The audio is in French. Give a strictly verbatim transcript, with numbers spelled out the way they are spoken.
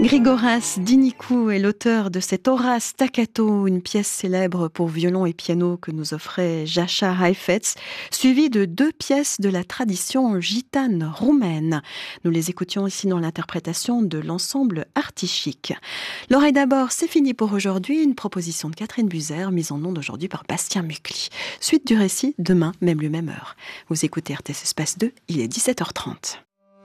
Grigoras Dinikou est l'auteur de cet Horace Staccato, une pièce célèbre pour violon et piano que nous offrait Jascha Heifetz, suivie de deux pièces de la tradition gitane roumaine. Nous les écoutions ici dans l'interprétation de l'ensemble Artichic. L'oreille d'abord, c'est fini pour aujourd'hui. Une proposition de Catherine Buzer, mise en onde aujourd'hui par Bastien Mucli. Suite du récit, demain, même lieu, même heure. Vous écoutez R T S Espace deux, il est dix-sept heures trente.